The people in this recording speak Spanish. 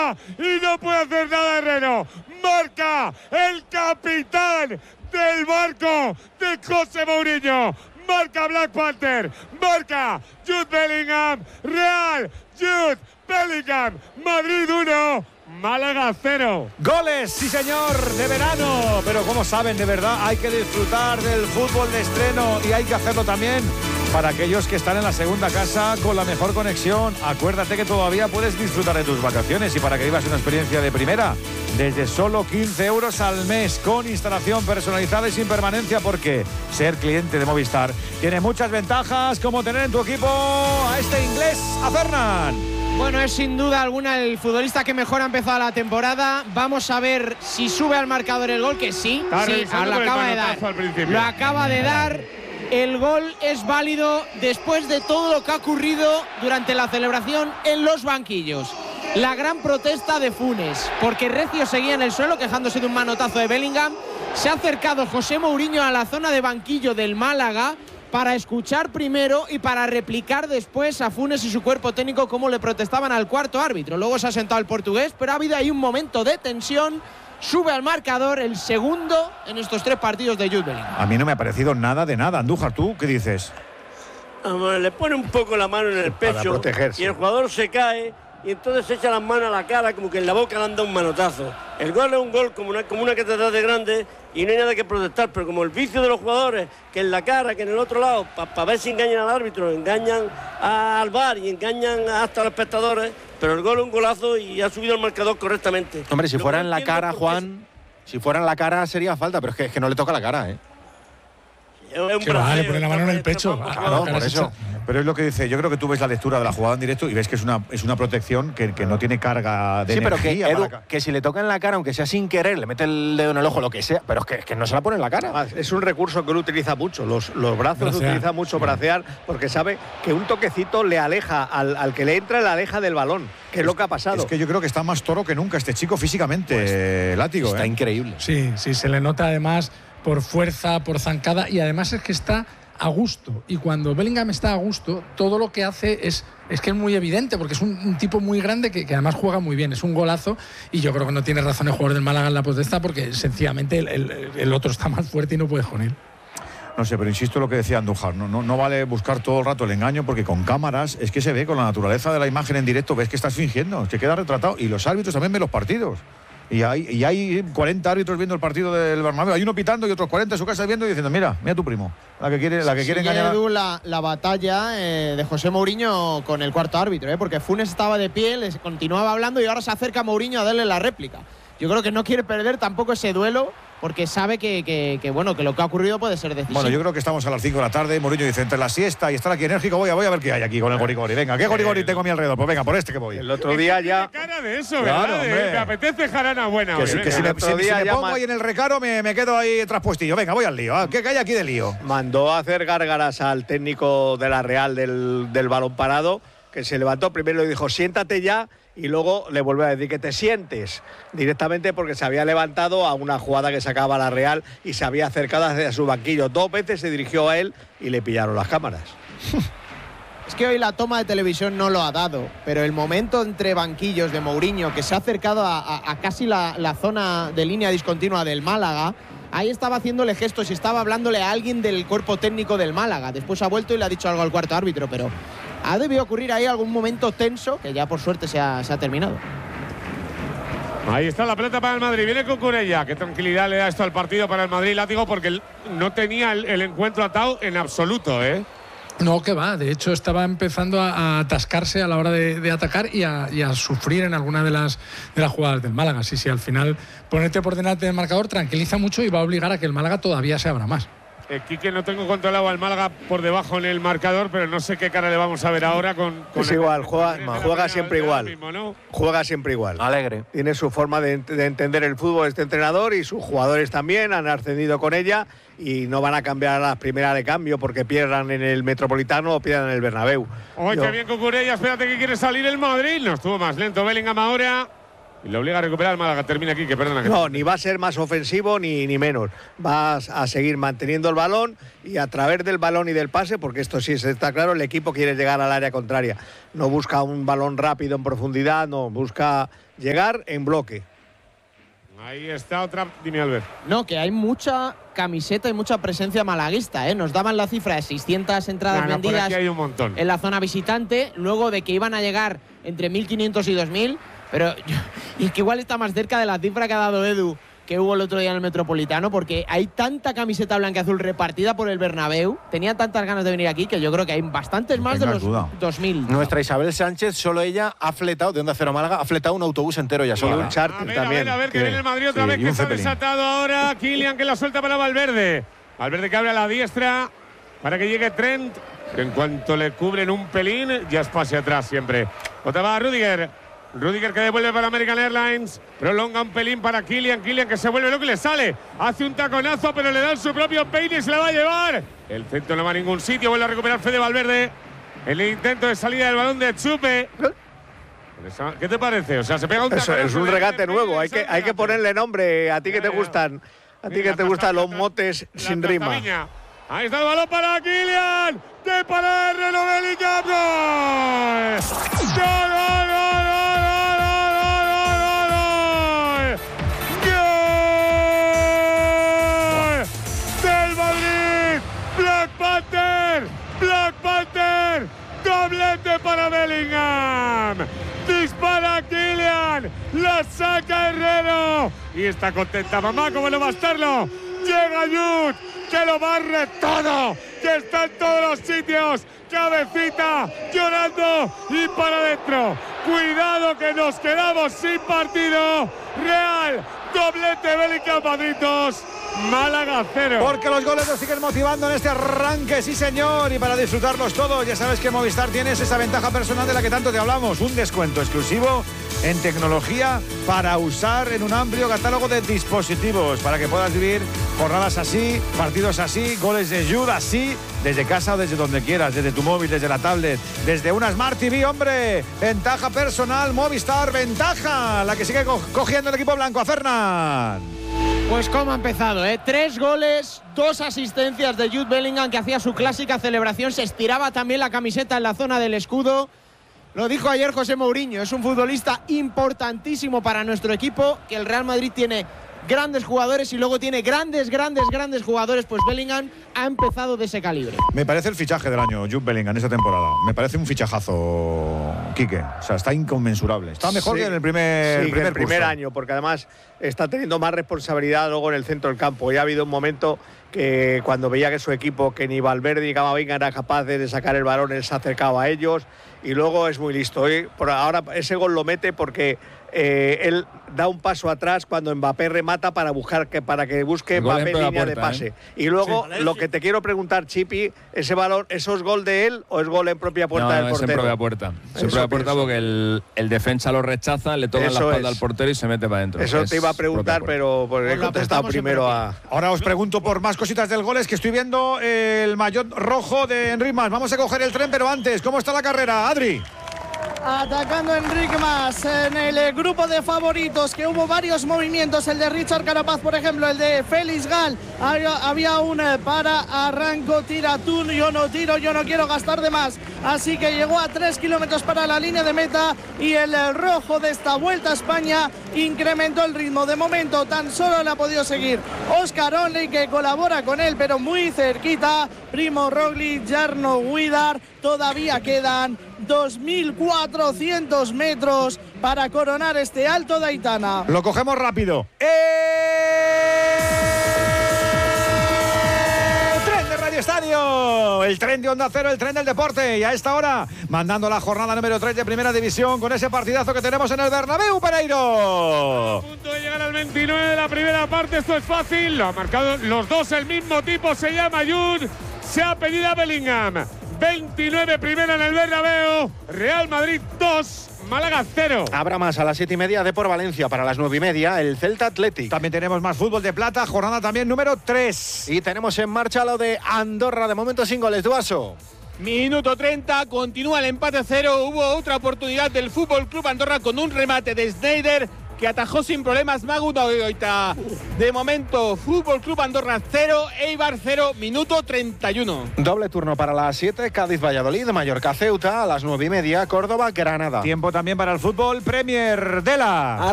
marca y no puede hacer nada Herrero. Marca el capitán del barco de José Mourinho. Marca Black Panther, marca Jude Bellingham, Real Jude Bellingham, Madrid 1, Málaga 0. Goles, sí señor, de verano. Pero como saben, de verdad, hay que disfrutar del fútbol de estreno y hay que hacerlo también para aquellos que están en la segunda casa con la mejor conexión. Acuérdate que todavía puedes disfrutar de tus vacaciones y para que vivas una experiencia de primera, desde solo 15 euros al mes, con instalación personalizada y sin permanencia, porque ser cliente de Movistar tiene muchas ventajas, como tener en tu equipo a este inglés, a Fernan. Bueno, es sin duda alguna el futbolista que mejor ha empezado la temporada. Vamos a ver si sube al marcador el gol, que sí, lo acaba de dar. Lo acaba de dar. El gol es válido después de todo lo que ha ocurrido durante la celebración en los banquillos. La gran protesta de Funes, porque Recio seguía en el suelo quejándose de un manotazo de Bellingham. Se ha acercado José Mourinho a la zona de banquillo del Málaga para escuchar primero y para replicar después a Funes y su cuerpo técnico cómo le protestaban al cuarto árbitro. Luego se ha sentado el portugués, pero ha habido ahí un momento de tensión. Sube al marcador el segundo en estos 3 partidos de Jude Bellingham. A mí no me ha parecido nada de nada. Andújar, ¿tú qué dices? Le pone un poco la mano en el pecho y el jugador se cae y entonces se echa las manos a la cara como que en la boca le han dado un manotazo. El gol es un gol como una catedral de grande y no hay nada que protestar, pero como el vicio de los jugadores, que en la cara, que en el otro lado, para ver si engañan al árbitro, engañan al VAR y engañan hasta a los espectadores, pero el gol es un golazo y ha subido el marcador correctamente. Hombre, si fuera en la cara, Juan, si fuera en la cara sería falta, pero es que no le toca la cara, ¿eh? Que va, le pone la mano en el pecho. Claro, por eso. Pero es lo que dice, yo creo que tú ves la lectura de la jugada en directo y ves que es una protección que no tiene carga de energía. Sí, pero que si le toca en la cara, aunque sea sin querer, le mete el dedo en el ojo, lo que sea, pero es que no se la pone en la cara. Es un recurso que él utiliza mucho, los brazos los utiliza mucho, bracear, porque sabe que un toquecito le aleja, al que le entra, le aleja del balón, que es lo que ha pasado. Es que yo creo que está más toro que nunca este chico físicamente, pues, Látigo. Está increíble. Sí, se le nota además por fuerza, por zancada, y además es que está a gusto. Y cuando Bellingham está a gusto, todo lo que hace es que es muy evidente, porque es un tipo muy grande que además juega muy bien. Es un golazo y yo creo que no tiene razón el jugador del Málaga en la protesta, porque sencillamente el otro está más fuerte y no puede con él. No sé, pero insisto en lo que decía Andújar, no vale buscar todo el rato el engaño, porque con cámaras es que se ve, con la naturaleza de la imagen en directo, ves que estás fingiendo, que queda retratado. Y los árbitros también ven los partidos. Y hay 40 árbitros viendo el partido del Bernabéu. Hay uno pitando y otros 40 en su casa viendo y diciendo, mira tu primo, la que quiere engañar. Edu, la batalla de José Mourinho con el cuarto árbitro, porque Funes estaba de pie, les continuaba hablando y ahora se acerca Mourinho a darle la réplica. Yo creo que no quiere perder tampoco ese duelo, porque sabe que lo que ha ocurrido puede ser decisivo. Bueno, yo creo que estamos a las 5 de la tarde. Mourinho dice, entre la siesta y estar aquí enérgico, voy a ver qué hay aquí con el gorigori. Venga, ¿qué gorigori tengo a mi alrededor? Pues venga, por este que voy. El otro día ya... cara de eso, claro, ¿verdad? Me apetece jarana buena. Que si me pongo ahí en el recaro, me quedo ahí traspuestillo. Venga, voy al lío. ¿Qué hay aquí de lío? Mandó a hacer gárgaras al técnico de la Real del balón parado, que se levantó primero y le dijo, siéntate ya, y luego le volvió a decir que te sientes, directamente porque se había levantado a una jugada que sacaba la Real y se había acercado hacia su banquillo. 2 veces se dirigió a él y le pillaron las cámaras. Es que hoy la toma de televisión no lo ha dado, pero el momento entre banquillos de Mourinho, que se ha acercado a casi la zona de línea discontinua del Málaga, ahí estaba haciéndole gestos y estaba hablándole a alguien del cuerpo técnico del Málaga. Después ha vuelto y le ha dicho algo al cuarto árbitro, pero ha debido ocurrir ahí algún momento tenso que ya por suerte se ha terminado. Ahí está la pelota para el Madrid. Viene Cucurella. Qué tranquilidad le da esto al partido para el Madrid, Látigo, porque no tenía el encuentro atado en absoluto, ¿eh? No, que va. De hecho, estaba empezando a atascarse a la hora de atacar y a sufrir en alguna de las jugadas del Málaga. Sí, al final ponerte por delante del marcador tranquiliza mucho y va a obligar a que el Málaga todavía se abra más. Quique, no tengo controlado al Málaga por debajo en el marcador, pero no sé qué cara le vamos a ver ahora es igual, juega siempre igual. Mismo, ¿no? Juega siempre igual. Alegre. Tiene su forma de entender el fútbol este entrenador, y sus jugadores también han ascendido con ella y no van a cambiar a las primeras de cambio porque pierdan en el Metropolitano o pierdan en el Bernabéu. Qué bien Cucurella, espérate que quiere salir el Madrid. No estuvo más lento Bellingham ahora. y le obliga a recuperar al Málaga. Termina aquí, que perdona. No, ni va a ser más ofensivo ni menos. Va a seguir manteniendo el balón y a través del balón y del pase, porque esto sí está claro, el equipo quiere llegar al área contraria. No busca un balón rápido en profundidad, no, busca llegar en bloque. Ahí está otra, dime Albert. No, que hay mucha camiseta y mucha presencia malaguista, ¿eh? Nos daban la cifra de 600 entradas vendidas por aquí hay un montón. En la zona visitante, luego de que iban a llegar entre 1.500 y 2.000, pero y es que igual está más cerca de la cifra que ha dado Edu, que hubo el otro día en el Metropolitano, porque hay tanta camiseta blanca y azul repartida por el Bernabéu, tenían tantas ganas de venir aquí que yo creo que hay bastantes más de los 2.000. Nuestra Isabel Sánchez, solo ella ha fletado, de Onda Cero Málaga, ha fletado un autobús entero ya solo. Un charter también. A ver, que viene el Madrid otra vez, que se ha desatado ahora Kylian, que la suelta para Valverde. Valverde que abre a la diestra para que llegue Trent, que en cuanto le cubren un pelín, ya es pase atrás siempre. Otra va Rüdiger. Rüdiger que devuelve para American Airlines, prolonga un pelín para Kylian, que se vuelve loco y le sale, hace un taconazo pero le dan su propio peine y se la va a llevar. El centro no va a ningún sitio, vuelve a recuperar Fede Valverde, el intento de salida del balón de Chupe. ¿Qué te parece? O sea, se pega un taconazo. Es un regate nuevo, hay que ponerle nombre, a ti que te gustan, los motes sin rima. Ahí está el balón para Kylian, de para Reno Bellingham. Black Panther, doblete para Bellingham, dispara Kylian, la saca Herrero y está contenta mamá, como no va a estarlo. Llega Jude, que lo barre todo, que está en todos los sitios, cabecita, llorando y para adentro. Cuidado que nos quedamos sin partido. Real, doblete Bellingham, Madrid 2, Málaga 0. Porque los goles nos siguen motivando en este arranque, sí señor, y para disfrutarlos todos, ya sabes que Movistar tienes esa ventaja personal de la que tanto te hablamos, un descuento exclusivo en tecnología para usar en un amplio catálogo de dispositivos, para que puedas vivir jornadas así, partidos así, goles de Jude así, desde casa o desde donde quieras, desde tu móvil, desde la tablet, desde una Smart TV, hombre. Ventaja personal, Movistar, ventaja, la que sigue cogiendo el equipo blanco. A Fernán. Pues cómo ha empezado, ¿eh? 3 goles, 2 asistencias de Jude Bellingham, que hacía su clásica celebración, se estiraba también la camiseta en la zona del escudo. Lo dijo ayer José Mourinho, es un futbolista importantísimo para nuestro equipo, que el Real Madrid tiene grandes jugadores y luego tiene grandes jugadores, pues Bellingham ha empezado de ese calibre. Me parece el fichaje del año, Jude Bellingham, esta temporada. Me parece un fichajazo, Quique. O sea, está inconmensurable. Está mejor que en el primer año, porque además está teniendo más responsabilidad luego en el centro del campo. Ya ha habido un momento que cuando veía que su equipo, que ni Valverde ni Camavinga eran capaces de sacar el balón, él se acercaba a ellos y luego es muy listo. Por ahora ese gol lo mete porque él da un paso atrás cuando Mbappé remata para que busque Mbappé línea de pase. Y luego lo que te quiero preguntar, Chipi, ese balón, ¿eso es gol de él o es gol en propia puerta del portero? Es en propia puerta. Es en propia puerta porque el defensa lo rechaza, le toca la espalda al portero y se mete para adentro. Eso te iba a preguntar, pero he contestado primero a... Ahora os pregunto por más cositas del gol, es que estoy viendo el maillot rojo de Enric Mas. Vamos a coger el tren, pero antes, ¿cómo está la carrera, Adri? Atacando Enric Mas en el grupo de favoritos, que hubo varios movimientos, el de Richard Carapaz, por ejemplo, el de Félix Gal, había un para arranco, tira tú, yo no tiro, yo no quiero gastar de más, así que llegó a 3 kilómetros para la línea de meta y el rojo de esta Vuelta a España incrementó el ritmo. De momento tan solo le ha podido seguir Oscar Onley, que colabora con él, pero muy cerquita, Primo Roglic, Jarno Huidar. Todavía quedan 2.400 metros para coronar este Alto de Aitana. Lo cogemos rápido. ¡Tren de Radio Estadio! El tren de Onda Cero, el tren del deporte. Y a esta hora, mandando la jornada número 3 de Primera División con ese partidazo que tenemos en el Bernabéu, Pereiro. A punto de llegar al 29 de la primera parte, esto es fácil. Lo ha marcado los dos el mismo tipo, se llama Jude. Se ha pedido a Bellingham. 29 primera en el Bernabéu, Real Madrid 2, Málaga 0. Habrá más a las 7:30 de por Valencia, para las 9:30 el Celta Athletic. También tenemos más fútbol de plata, jornada también número 3. Y tenemos en marcha lo de Andorra, de momento sin goles. Duaso. Minuto 30, continúa el empate 0. Hubo otra oportunidad del Fútbol Club Andorra con un remate de Sneijder que atajó sin problemas Magu Dagoita. De momento, Fútbol Club Andorra 0, Eibar 0, minuto 31. Doble turno para las 7, Cádiz-Valladolid, Mallorca-Ceuta, a las 9:30, Córdoba-Granada. Tiempo también para el fútbol Premier de la...